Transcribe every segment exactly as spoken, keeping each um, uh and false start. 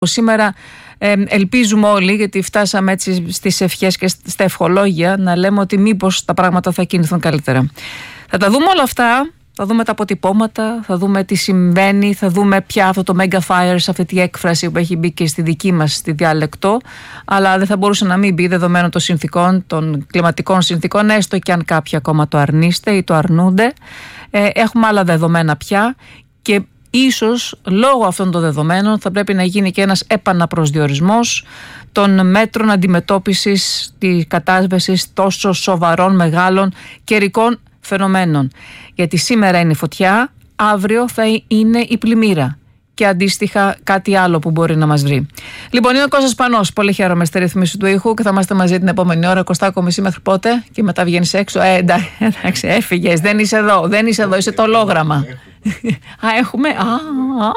Σήμερα ε, ελπίζουμε όλοι, γιατί φτάσαμε έτσι στις ευχές και στα ευχολόγια, να λέμε ότι μήπως τα πράγματα θα κινηθούν καλύτερα. Θα τα δούμε όλα αυτά, θα δούμε τα αποτυπώματα, θα δούμε τι συμβαίνει, θα δούμε πια αυτό το mega fires, αυτή τη έκφραση που έχει μπει και στη δική μας στη διάλεκτο, αλλά δεν θα μπορούσε να μην μπει δεδομένων των συνθήκων, των κλιματικών συνθήκων, έστω και αν κάποιοι ακόμα το αρνείστε ή το αρνούνται. Ε, έχουμε άλλα δεδομένα πια και ίσως λόγω αυτών των δεδομένων θα πρέπει να γίνει και ένας επαναπροσδιορισμός των μέτρων αντιμετώπισης της κατάσβεσης τόσο σοβαρών, μεγάλων καιρικών φαινομένων. Γιατί σήμερα είναι η φωτιά, αύριο θα είναι η πλημμύρα και αντίστοιχα κάτι άλλο που μπορεί να μας βρει. Λοιπόν, είναι ο Κώστας Πανός. Πολύ χαίρομαι στη ρυθμίση του ήχου και θα είμαστε μαζί την επόμενη ώρα. Κωστάκο, μισή μέχρι πότε και μετά βγαίνεις έξω. Ε, εντάξει, έφυγες. Δεν είσαι εδώ. Δεν είσαι εδώ. Είσαι το ολόγραμμα. Α, έχουμε. Α, α.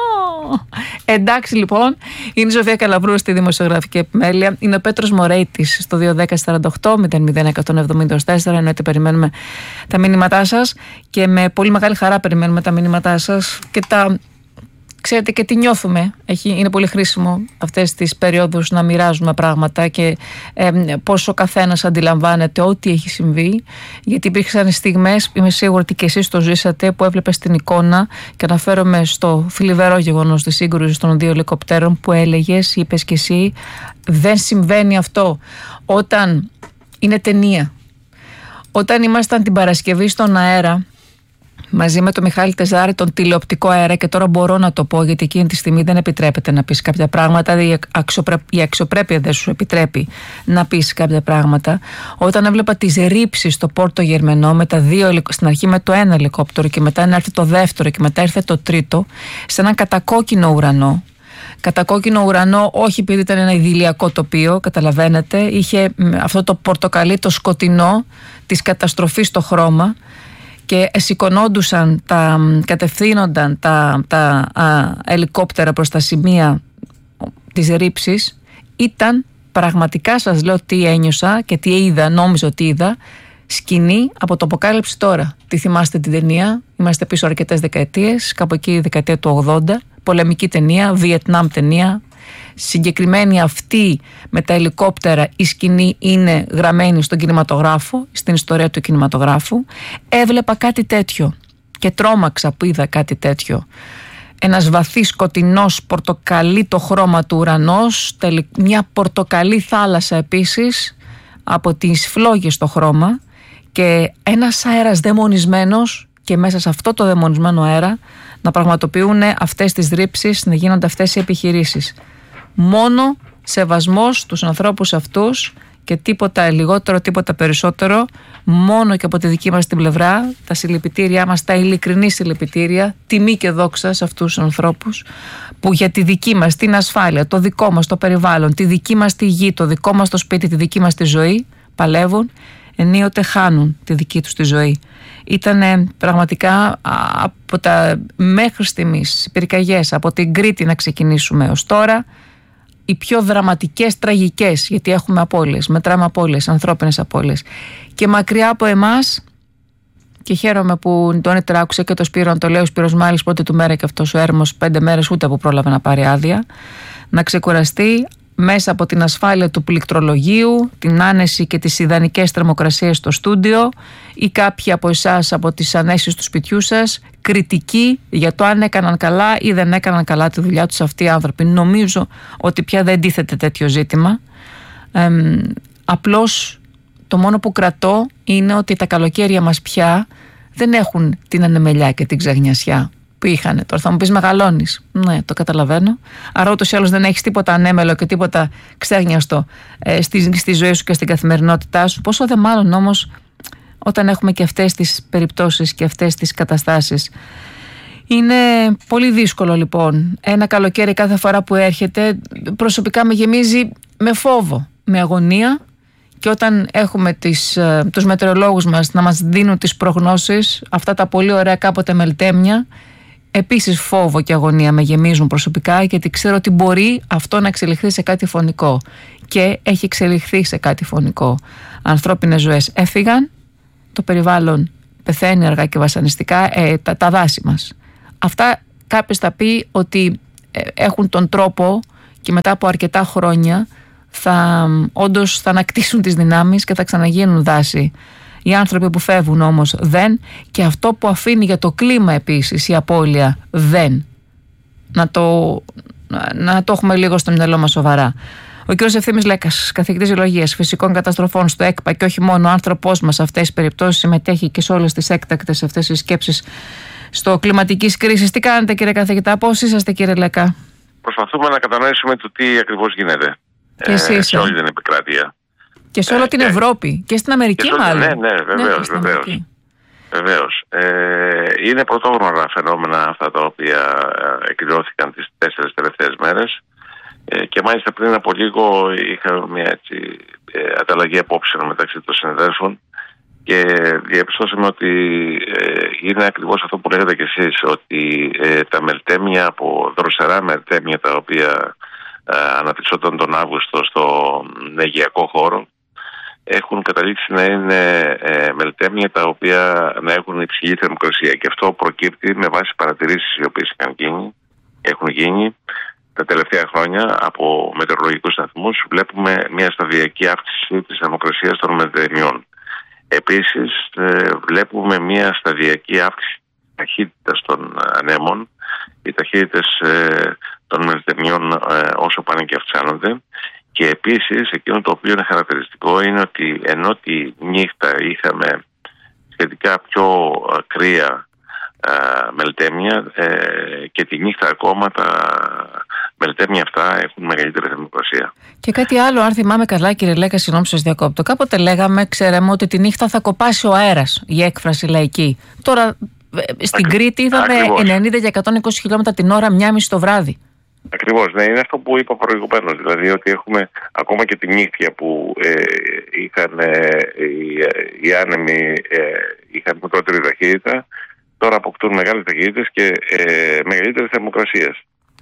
Εντάξει, λοιπόν. Είναι η Σοφία Καλαβρού στη δημοσιογραφική επιμέλεια. Είναι ο Πέτρος Μωρέιτης στο δύο ένα μηδέν σαράντα οκτώ μηδέν μηδέν εκατόν εβδομήντα τέσσερα. Εννοείται περιμένουμε τα μηνύματά σας και με πολύ μεγάλη χαρά περιμένουμε τα μηνύματά σας και τα. Ξέρετε και τι νιώθουμε. Έχει, είναι πολύ χρήσιμο αυτές τις περιόδους να μοιράζουμε πράγματα και ε, πόσο ο καθένας αντιλαμβάνεται ό,τι έχει συμβεί. Γιατί υπήρξαν στιγμές, είμαι σίγουρη ότι και εσείς το ζήσατε, που έβλεπες την εικόνα και αναφέρομαι στο θλιβερό γεγονός της σύγκρουσης των δύο ελικοπτέρων που έλεγες, είπες και εσύ, δεν συμβαίνει αυτό. Όταν είναι ταινία, όταν ήμασταν την Παρασκευή στον αέρα, μαζί με τον Μιχάλη Τεζάρη, τον τηλεοπτικό αέρα, και τώρα μπορώ να το πω γιατί εκείνη τη στιγμή δεν επιτρέπεται να πεις κάποια πράγματα, η, αξιοπρέ... η αξιοπρέπεια δεν σου επιτρέπει να πεις κάποια πράγματα. Όταν έβλεπα τις ρήψεις στο Πόρτο Γερμενό, με τα δύο, στην αρχή με το ένα ελικόπτερο και μετά να έρθει το δεύτερο και μετά έρθε το τρίτο, σε έναν κατακόκκινο ουρανό. Κατακόκκινο ουρανό, όχι επειδή ήταν ένα ιδηλιακό τοπίο, καταλαβαίνετε, είχε αυτό το πορτοκαλί, το σκοτεινό της καταστροφής στο χρώμα. Και σηκωνόντουσαν, τα, κατευθύνονταν τα, τα α, ελικόπτερα προς τα σημεία της ρήψης. Ήταν πραγματικά, σας λέω τι ένιωσα και τι είδα, νόμιζα ότι είδα, σκηνή από το Αποκάλυψη Τώρα. Τι θυμάστε την ταινία? Είμαστε πίσω αρκετές δεκαετίες, κάπου εκεί η δεκαετία του ογδόντα, πολεμική ταινία, Βιετνάμ ταινία. Συγκεκριμένη αυτή με τα ελικόπτερα η σκηνή είναι γραμμένη στον κινηματογράφο, στην ιστορία του κινηματογράφου. Έβλεπα κάτι τέτοιο και τρόμαξα που είδα κάτι τέτοιο. Ένας βαθύς σκοτεινός πορτοκαλί το χρώμα του ουρανός, μια πορτοκαλί θάλασσα επίσης από τις φλόγες στο χρώμα και ένας αέρας δαιμονισμένος, και μέσα σε αυτό το δαιμονισμένο αέρα να πραγματοποιούν αυτές τις ρήψεις, να γίνονται αυτές οι επιχειρήσεις. Μόνο σεβασμός στους ανθρώπους αυτούς και τίποτα λιγότερο, τίποτα περισσότερο, μόνο και από τη δική μας την πλευρά, τα συλληπιτήριά μας, τα ειλικρινή συλληπιτήρια, τιμή και δόξα σε αυτούς τους ανθρώπους που για τη δική μας την ασφάλεια, το δικό μας το περιβάλλον, τη δική μας τη γη, το δικό μας το σπίτι, τη δική μας τη ζωή παλεύουν, ενίοτε χάνουν τη δική τους τη ζωή. Ήταν πραγματικά από τα μέχρι στιγμής πυρκαγιές, από την Κρήτη να ξεκινήσουμε ως τώρα, οι πιο δραματικές, τραγικές, γιατί έχουμε απώλειες, μετράμε απώλειες, ανθρώπινες απώλειες. Και μακριά από εμάς, και χαίρομαι που τον άκουσα και το Σπύρο να το λέει, ο Σπύρος μάλιστα πρώτη του μέρα και αυτός ο έρμος πέντε μέρες ούτε που πρόλαβε να πάρει άδεια, να ξεκουραστεί μέσα από την ασφάλεια του πληκτρολογίου, την άνεση και τις ιδανικές θερμοκρασίες στο στούντιο, ή κάποιοι από εσάς από τις ανέσεις του σπιτιού σας, κριτική για το αν έκαναν καλά ή δεν έκαναν καλά τη δουλειά τους αυτοί οι άνθρωποι. Νομίζω ότι πια δεν τίθεται τέτοιο ζήτημα. Ε, απλώς το μόνο που κρατώ είναι ότι τα καλοκαίρια μας πια δεν έχουν την ανεμελιά και την ξαγνιασιά που είχαν. Τώρα θα μου πεις μεγαλώνεις. Ναι, το καταλαβαίνω. Άρα ούτως ή άλλως δεν έχεις τίποτα ανέμελο και τίποτα ξέγνιαστο ε, στη, στη ζωή σου και στην καθημερινότητά σου. Πόσο δε μάλλον όμως όταν έχουμε και αυτές τις περιπτώσεις και αυτές τις καταστάσεις. Είναι πολύ δύσκολο λοιπόν. Ένα καλοκαίρι κάθε φορά που έρχεται προσωπικά με γεμίζει με φόβο, με αγωνία, και όταν έχουμε τις, τους μετεωρολόγους μας να μας δίνουν τις προγνώσεις, αυτά τα πολύ ωραία κάποτε μελτέμια, επίσης φόβο και αγωνία με γεμίζουν προσωπικά, γιατί ξέρω ότι μπορεί αυτό να εξελιχθεί σε κάτι φωνικό και έχει εξελιχθεί σε κάτι φωνικό. Ανθρώπινες ζωές έφυγαν, το περιβάλλον πεθαίνει αργά και βασανιστικά, ε, τα, τα δάση μας. Αυτά κάποιος θα πει ότι ε, έχουν τον τρόπο και μετά από αρκετά χρόνια θα, όντως θα ανακτήσουν τις δυνάμεις και θα ξαναγίνουν δάση. Οι άνθρωποι που φεύγουν όμως δεν, και αυτό που αφήνει για το κλίμα επίσης η απώλεια δεν. Να το, να το έχουμε λίγο στο μυαλό μας σοβαρά. Ο κ. Ευθύμης Λέκας, καθηγητής Γεωλογίας Φυσικών Καταστροφών στο ΕΚΠΑ, και όχι μόνο, ο άνθρωπός μας σε αυτές τις περιπτώσεις, συμμετέχει και σε όλες τις έκτακτες αυτές τις σκέψεις στο κλιματικής κρίσης. Τι κάνετε, κύριε καθηγητά, πώς είσαστε, κύριε Λέκα? Προσπαθούμε να κατανοήσουμε το τι ακριβώς γίνεται και εσείς, ε, σε όλη την επικράτεια. Και σε όλη ε, την ε, Ευρώπη και στην Αμερική, και μάλλον. Ναι, ναι, βεβαίως. Ναι, βεβαίως. Βεβαίως. Ε, είναι πρωτόγνωρα φαινόμενα αυτά τα οποία εκδηλώθηκαν τις τέσσερις τελευταίες μέρες. Ε, και μάλιστα πριν από λίγο είχαμε μια έτσι, ε, ανταλλαγή απόψεων μεταξύ των συνεδέλφων και διαπιστώσαμε ότι ε, είναι ακριβώς αυτό που λέγατε κι εσείς, ότι ε, τα μελτέμια, από δροσερά μελτέμια τα οποία ε, αναπτυσσόταν τον Αύγουστο στο αιγαιακό χώρο, έχουν καταλήξει να είναι ε, μελτέμια τα οποία να έχουν υψηλή θερμοκρασία, και αυτό προκύπτει με βάση παρατηρήσεις οι οποίες έχουν γίνει, έχουν γίνει τα τελευταία χρόνια από μετεωρολογικούς σταθμούς. Βλέπουμε μια σταδιακή αύξηση της θερμοκρασίας των μελτεμιών. Επίσης ε, βλέπουμε μια σταδιακή αύξηση ταχύτητας των ανέμων. Οι ταχύτητες ε, των μελτεμιών ε, όσο πάνε και αυξάνονται. Και επίσης εκείνο το οποίο είναι χαρακτηριστικό είναι ότι ενώ τη νύχτα είχαμε σχετικά πιο ε, κρύα ε, μελτέμια, ε, και τη νύχτα ακόμα τα μελτέμια αυτά έχουν μεγαλύτερη θερμοκρασία. Και κάτι άλλο, αν θυμάμαι καλά, κύριε Λέκα, συγγνώμη σας διακόπτω. Κάποτε λέγαμε, ξέραμε ότι τη νύχτα θα κοπάσει ο αέρας, η έκφραση λαϊκή. Τώρα στην Ακ... Κρήτη είδαμε ενενήντα και εκατόν είκοσι χιλιόμετρα την ώρα, μία μισή το βράδυ. Ακριβώς, ναι, είναι αυτό που είπα προηγουμένως. Δηλαδή ότι έχουμε ακόμα και τη νύχτια που ε, είχαν ε, οι, οι άνεμοι ε, είχαν μικρότερη ταχύτητα, τώρα αποκτούν μεγάλες ταχύτητες και ε, μεγαλύτερη θερμοκρασία.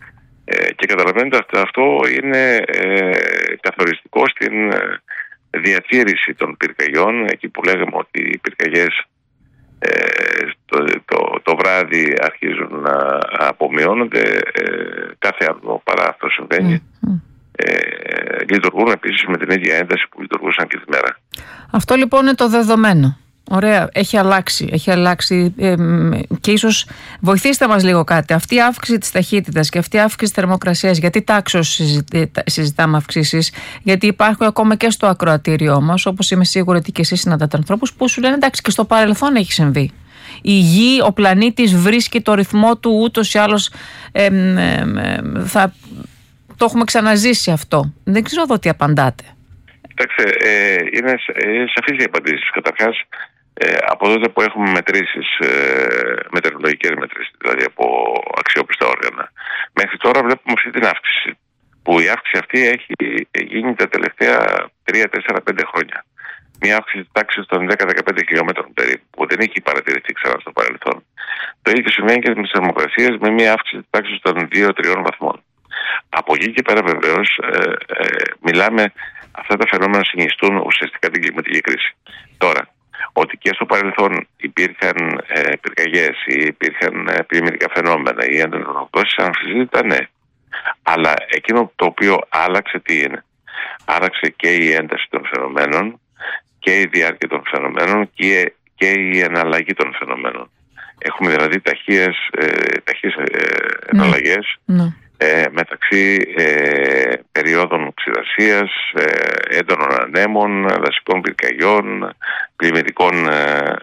Ε, και καταλαβαίνετε αυτό, αυτό είναι ε, καθοριστικό στην ε, διατήρηση των πυρκαγιών, εκεί που λέγαμε ότι οι πυρκαγιές ε, το, το, το βράδυ αρχίζουν να απομειώνονται, ε, κάθε άλλο παρά αυτό συμβαίνει. Mm. Ε, λειτουργούν επίσης με την ίδια ένταση που λειτουργούσαν και τη μέρα. Αυτό λοιπόν είναι το δεδομένο. Ωραία, έχει αλλάξει, έχει αλλάξει ε, και ίσως βοηθήστε μας λίγο κάτι. Αυτή η αύξηση της ταχύτητας και αυτή η αύξηση της θερμοκρασίας, γιατί τάξος συζητή, συζητάμε αυξήσεις, γιατί υπάρχουν ακόμα και στο ακροατήριό μας, όπως είμαι σίγουρη ότι και εσείς συναντάτε ανθρώπους που σου λένε εντάξει, και στο παρελθόν έχει συμβεί. Η γη, ο πλανήτης βρίσκει το ρυθμό του ούτως ή άλλως, ε, ε, ε, θα το έχουμε ξαναζήσει αυτό. Δεν ξέρω εδώ τι απαντάτε. Κοιτάξτε, ε, είναι σαφής η απαντήση. Καταρχάς, ε, από τότε που έχουμε μετρήσεις, ε, μετεωρολογικές μετρήσεις, δηλαδή από αξιόπιστα όργανα, μέχρι τώρα βλέπουμε αυτή την αύξηση. Που η αύξηση αυτή έχει γίνει τα τελευταία τρία, τέσσερα, πέντε χρόνια. Μια αύξηση της τάξης των δέκα με δεκαπέντε χιλιόμετρων περίπου, που δεν έχει παρατηρηθεί ξανά στο παρελθόν. Το ίδιο συμβαίνει και με τις θερμοκρασίες, με μια αύξηση της τάξης των δύο με τριών βαθμών. Από εκεί και πέρα βεβαίως ε, ε, μιλάμε, αυτά τα φαινόμενα συνιστούν ουσιαστικά την κλιματική κρίση. Τώρα, ότι και στο παρελθόν υπήρχαν ε, πυρκαγιές ή υπήρχαν ε, πλημμυρικά φαινόμενα ή αντιδραστώσεις, αμφισβήτητα ναι. Αλλά εκείνο το οποίο άλλαξε τι είναι? Άλλαξε και η ένταση των φαινομένων και η διάρκεια των φαινομένων και, και η εναλλαγή των φαινομένων. Έχουμε δηλαδή ταχείες, ε, ταχείες ε, εναλλαγές. Ναι. Ε, μεταξύ ε, περιόδων ξηρασίας, ε, έντονων ανέμων, δασικών πυρκαγιών, πλημμυρικών ε,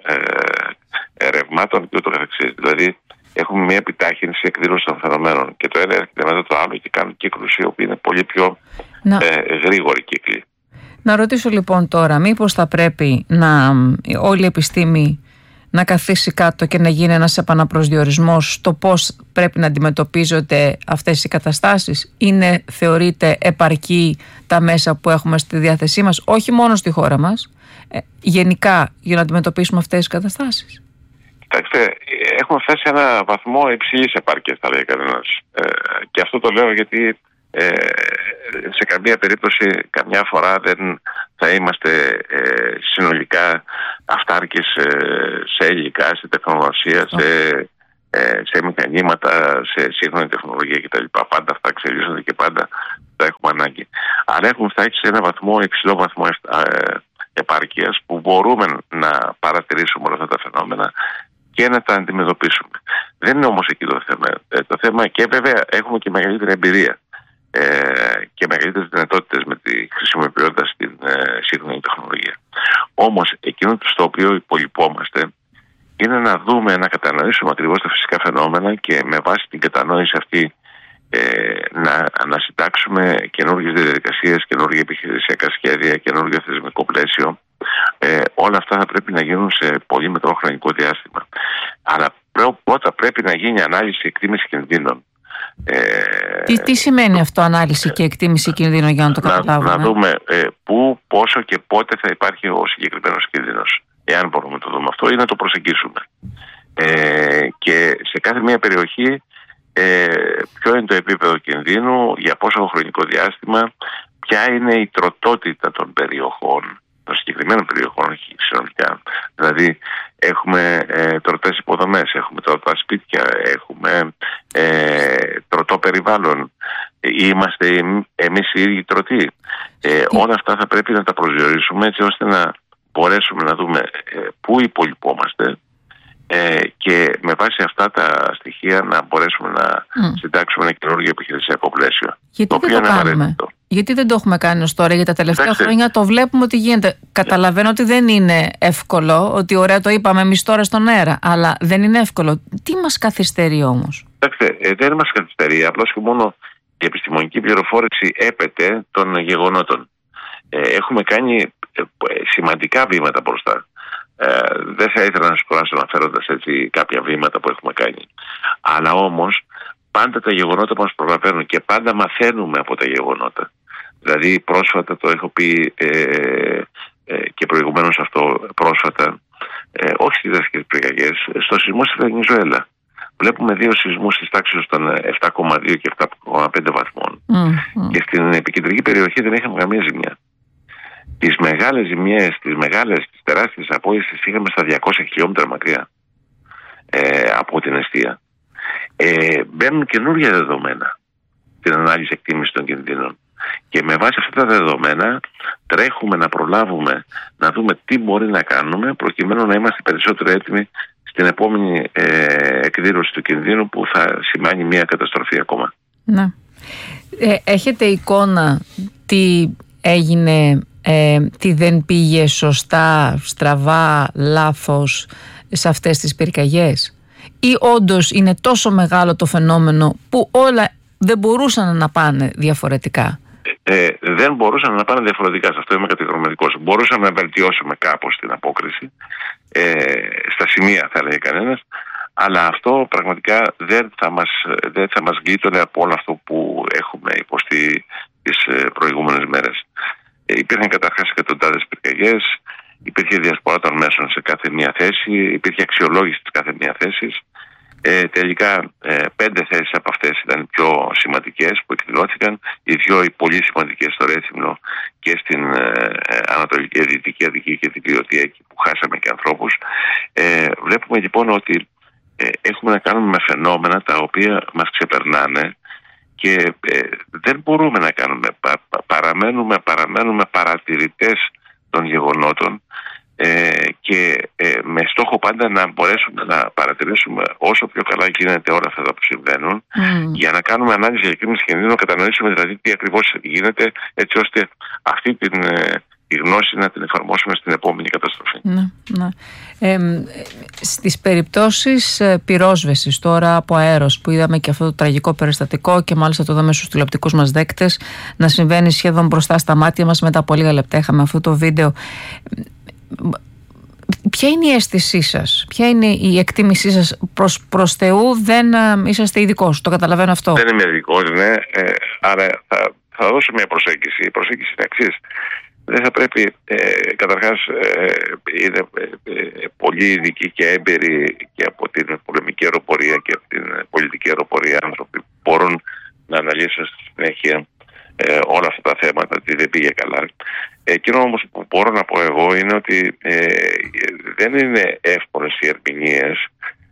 ε, ρευμάτων και ούτω καθεξής. Δηλαδή έχουμε μια επιτάχυνση εκδήλωση των φαινομένων και το ένα έρχεται μετά το άλλο και κάνουν κύκλους οι οποίοι είναι πολύ πιο ε, γρήγοροι κύκλοι. Να ρωτήσω λοιπόν τώρα, μήπως θα πρέπει να όλη η επιστήμη να καθίσει κάτω και να γίνει ένας επαναπροσδιορισμός στο πώς πρέπει να αντιμετωπίζονται αυτές οι καταστάσεις? Είναι, θεωρείται, επαρκή τα μέσα που έχουμε στη διάθεσή μας, όχι μόνο στη χώρα μας, ε, γενικά για να αντιμετωπίσουμε αυτές τις καταστάσεις? Κοιτάξτε, έχουμε φτάσει σε ένα βαθμό υψηλής επάρκειας, θα λέει κανένας. Ε, και αυτό το λέω γιατί ε, σε καμία περίπτωση καμιά φορά δεν θα είμαστε ε, συνολικά αυτάρκεις ε, σε υλικά, σε τεχνογνωσία, σε σε μηχανήματα, σε σύγχρονη τεχνολογία κτλ. Πάντα αυτά εξελίσσονται και πάντα τα έχουμε ανάγκη. Αλλά έχουμε φτάσει σε ένα βαθμό, υψηλό βαθμό επάρκειας, που μπορούμε να παρατηρήσουμε όλα αυτά τα φαινόμενα και να τα αντιμετωπίσουμε. Δεν είναι όμως εκεί το θέμα. Το θέμα, και βέβαια έχουμε και μεγαλύτερη εμπειρία ε, και μεγαλύτερες δυνατότητες με τη χρησιμοποιώντας την ε, σύγχρονη τεχνολογία. Όμως εκείνο στο οποίο υπολοιπόμαστε είναι να δούμε, να κατανοήσουμε ακριβώς τα φυσικά φαινόμενα και με βάση την κατανόηση αυτή ε, να ανασυντάξουμε καινούργιες διαδικασίες, καινούργια επιχειρησιακά σχέδια, καινούργιο θεσμικό πλαίσιο. Ε, όλα αυτά θα πρέπει να γίνουν σε πολύ μικρό χρονικό διάστημα. Αλλά πρώτα πρέπει να γίνει ανάλυση, εκτίμηση κινδύνων. Ε, τι, τι σημαίνει αυτό, ανάλυση και εκτίμηση κινδύνων, για να το καταλάβουμε? Να, να δούμε ε, πού, πόσο και πότε θα υπάρχει ο συγκεκριμένος κίνδυνος, εάν μπορούμε να το δούμε αυτό, ή να το προσεγγίσουμε. Ε, και σε κάθε μια περιοχή ε, ποιο είναι το επίπεδο κινδύνου, για πόσο χρονικό διάστημα, ποια είναι η τροτότητα των περιοχών, των συγκεκριμένων περιοχών συνολικά. Δηλαδή έχουμε ε, τροτές υποδομές, έχουμε τροτά σπίτια, έχουμε ε, τροτό περιβάλλον, είμαστε εμείς οι ίδιοι τροτοί. Ε, όλα αυτά θα πρέπει να τα προσδιορίσουμε έτσι ώστε να μπορέσουμε να δούμε ε, πού υπολοιπόμαστε ε, και με βάση αυτά τα στοιχεία να μπορέσουμε να mm. συντάξουμε ένα καινούργιο επιχειρησιακό πλαίσιο. Γιατί το δεν το κάνουμε? Γιατί δεν το έχουμε κάνει ως τώρα? Για τα τελευταία Εντάξει. χρόνια το βλέπουμε ότι γίνεται. Καταλαβαίνω ότι δεν είναι εύκολο, ότι ωραία το είπαμε εμείς τώρα στον αέρα, αλλά δεν είναι εύκολο. Τι μας καθυστερεί όμως? Εντάξει, ε, δεν μας καθυστερεί, απλώς και μόνο η επιστημονική πληροφόρηση έπεται των γεγονότων. Ε, έχουμε κάνει ε, σημαντικά βήματα μπροστά. Ε, δεν θα ήθελα να σου κουράσω αναφέροντας έτσι κάποια βήματα που έχουμε κάνει. Αλλά όμως πάντα τα γεγονότα μας προλαβαίνουν και πάντα μαθαίνουμε από τα γεγονότα. Δηλαδή πρόσφατα, το έχω πει ε, ε, και προηγουμένως αυτό πρόσφατα, ε, όχι στις δασικές πυρκαγιές, στο σεισμό στη Βενεζουέλα. Βλέπουμε δύο σεισμούς στις τάξεις των επτά κόμμα δύο και επτά κόμμα πέντε βαθμών. Mm, mm. Και στην επικεντρική περιοχή δεν είχαμε καμία ζημιά. Τις μεγάλες ζημιές, τις μεγάλες, τις τεράστιες απώλειες τις είχαμε στα διακόσια χιλιόμετρα μακριά ε, από την εστία. Ε, μπαίνουν καινούργια δεδομένα στην ανάλυση εκτίμηση των κινδύνων. Και με βάση αυτά τα δεδομένα τρέχουμε να προλάβουμε να δούμε τι μπορεί να κάνουμε προκειμένου να είμαστε περισσότερο έτοιμοι στην επόμενη ε, εκδήλωση του κινδύνου που θα σημάνει μια καταστροφή ακόμα. Να. Ε, έχετε εικόνα τι έγινε, ε, τι δεν πήγε σωστά, στραβά, λάθος σε αυτές τις πυρκαγιές? Ή όντως είναι τόσο μεγάλο το φαινόμενο που όλα δεν μπορούσαν να πάνε διαφορετικά? Ε, δεν μπορούσαν να πάνε διαφορετικά, σε αυτό είμαι κατηγορηματικός. Μπορούσαμε να βελτιώσουμε κάπως την απόκριση, ε, στα σημεία θα λέει κανένας, αλλά αυτό πραγματικά δεν θα μας, δεν θα μας γλίτωνε από όλο αυτό που έχουμε υποστεί τις προηγούμενες μέρες. Ε, υπήρχαν καταρχάς εκατοντάδες πυρκαγιές, υπήρχε διασπορά των μέσων σε κάθε μία θέση, υπήρχε αξιολόγηση της κάθε μία θέσης. Ε, τελικά ε, πέντε θέσεις από αυτές ήταν πιο σημαντικές που εκδηλώθηκαν, οι δύο οι πολύ σημαντικές στο Ρέθυμνο και στην ε, Ανατολική ε, Δυτική Αττική και την Κλειοτία, εκεί που χάσαμε και ανθρώπους. Ε, βλέπουμε λοιπόν ότι ε, έχουμε να κάνουμε με φαινόμενα τα οποία μας ξεπερνάνε και ε, δεν μπορούμε να κάνουμε, πα, παραμένουμε, παραμένουμε παρατηρητές των γεγονότων. Ε, και ε, με στόχο πάντα να μπορέσουμε να παρατηρήσουμε όσο πιο καλά γίνεται όλα αυτά που συμβαίνουν, mm. για να κάνουμε ανάλυση για εκείνους κινδύνους, να κατανοήσουμε δηλαδή τι ακριβώς γίνεται, έτσι ώστε αυτή την, ε, τη γνώση να την εφαρμόσουμε στην επόμενη καταστροφή. Ναι, ναι. Ε, στις περιπτώσεις πυρόσβεσης τώρα από αέρος, που είδαμε και αυτό το τραγικό περιστατικό και μάλιστα το είδαμε στους τηλεοπτικούς μας δέκτες να συμβαίνει σχεδόν μπροστά στα μάτια μας, μετά από λίγα λεπτά είχαμε αυτό το βίντεο. Ποια είναι η αίσθησή σας, ποια είναι η εκτίμησή σας? προς, προς Θεού δεν α, είσαστε ειδικός, το καταλαβαίνω αυτό. Δεν είμαι ειδικός, ναι, ε, άρα θα, θα δώσω μια προσέγγιση. Η προσέγγιση είναι εξής. Δεν θα πρέπει, ε, καταρχάς ε, είναι ε, πολύ ειδικοί και έμπειροι και από την πολεμική αεροπορία και από την πολιτική αεροπορία άνθρωποι που μπορούν να αναλύσουν στη συνέχεια ε, όλα αυτά τα θέματα, τι δεν πήγε καλά. Εκείνο όμως που μπορώ να πω εγώ είναι ότι ε, δεν είναι εύκολες οι ερμηνείες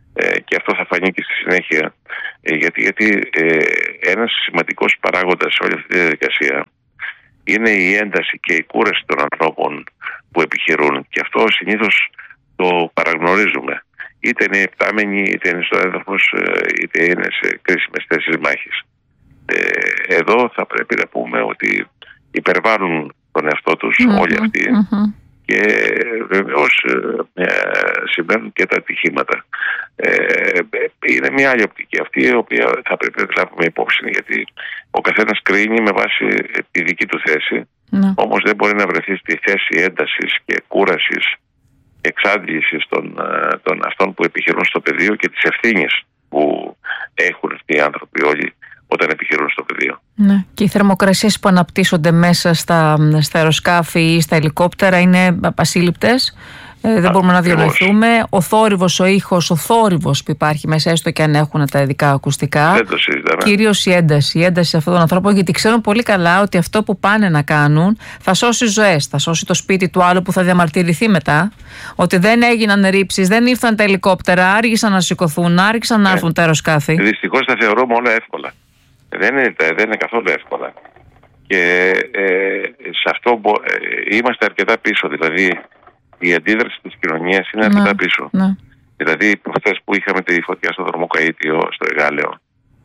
ε, και αυτό θα φανεί και στη συνέχεια, ε, γιατί, γιατί ε, ένας σημαντικός παράγοντας σε όλη αυτή τη διαδικασία είναι η ένταση και η κούραση των ανθρώπων που επιχειρούν, και αυτό συνήθως το παραγνωρίζουμε. Είτε είναι επτάμενοι, είτε είναι στο έδαφος, είτε είναι σε κρίσιμες θέσεις μάχης. Ε, εδώ θα πρέπει να πούμε ότι υπερβάλλουν τον εαυτό τους mm-hmm, όλοι αυτοί mm-hmm. και βεβαίως ε, συμβαίνουν και τα ατυχήματα. Ε, είναι μια άλλη οπτική αυτή, η οποία θα πρέπει να λάβουμε υπόψη, γιατί ο καθένας κρίνει με βάση τη δική του θέση, mm. όμως δεν μπορεί να βρεθεί στη θέση έντασης και κούρασης, εξάντλησης των, των αυτών που επιχειρούν στο πεδίο και τις ευθύνες που έχουν αυτοί οι άνθρωποι όλοι όταν επιχειρούν στο πεδίο. Ναι. Και οι θερμοκρασίες που αναπτύσσονται μέσα στα, στα αεροσκάφη ή στα ελικόπτερα είναι απασύλληπτες. Ε, δεν Α, μπορούμε να διανοηθούμε. Ο θόρυβος, ο ήχος, ο θόρυβος που υπάρχει μέσα, έστω και αν έχουν τα ειδικά ακουστικά. Δεν το συζητάμε. Κυρίως η ένταση, η ένταση αυτών των ανθρώπων, γιατί ξέρουν πολύ καλά ότι αυτό που πάνε να κάνουν θα σώσει ζωές, θα σώσει το σπίτι του άλλου που θα διαμαρτυρηθεί μετά. Ότι δεν έγιναν ρήψεις, δεν ήρθαν τα ελικόπτερα, άργησαν να σηκωθούν, άργησαν να έρθουν ε, τα αεροσκάφη. Δυστυχώς τα θεωρούμε όλα εύκολα. Δεν είναι, δεν είναι καθόλου εύκολα. Και ε, σε αυτό ε, είμαστε αρκετά πίσω. Δηλαδή, η αντίδραση της κοινωνίας είναι αρκετά πίσω. Ναι. Δηλαδή, προχθές που είχαμε τη φωτιά στο Δρομοκαΐτιο, στο Εγάλεο,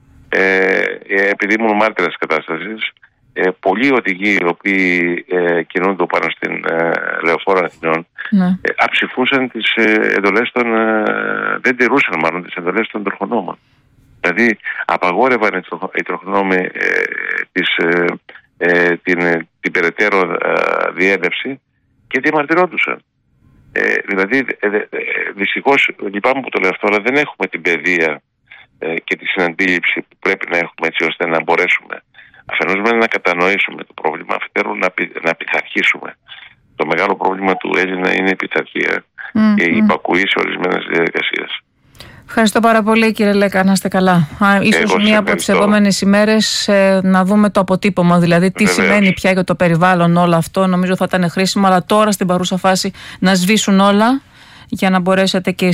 ε, επειδή ήμουν μάρτυρας της κατάστασης, ε, πολλοί οδηγοί οι οποίοι ε, κινούνται πάνω στην ε, Λεωφόρο Αθηνών, ναι. ε, αψηφούσαν τις ε, εντολές των, ε, δεν τηρούσαν μάλλον τις εντολές των τροχονόμων. Δηλαδή, απαγόρευαν οι, τροχο, οι τροχονόμοι ε, της, ε, ε, την, ε, την περαιτέρω ε, διέλευση και διαμαρτυρόντουσαν. Ε, δηλαδή, ε, ε, δυστυχώς, λυπάμαι που το λέω αυτό, αλλά δεν έχουμε την παιδεία ε, και τη συναντήληψη που πρέπει να έχουμε, έτσι ώστε να μπορέσουμε αφενός να κατανοήσουμε το πρόβλημα, αφετέρου να, πει, να πειθαρχήσουμε. Το μεγάλο πρόβλημα του Έλληνα είναι η πειθαρχία mm, και η mm. υπακουή σε ορισμένες διαδικασίες. Ευχαριστώ πάρα πολύ, κύριε Λέκα, να είστε καλά. Ίσως μία από τις επόμενες ημέρες ε, να δούμε το αποτύπωμα, δηλαδή τι Βεβαίως. σημαίνει πια για το περιβάλλον όλο αυτό. Νομίζω θα ήταν χρήσιμο, αλλά τώρα στην παρούσα φάση να σβήσουν όλα για να μπορέσετε και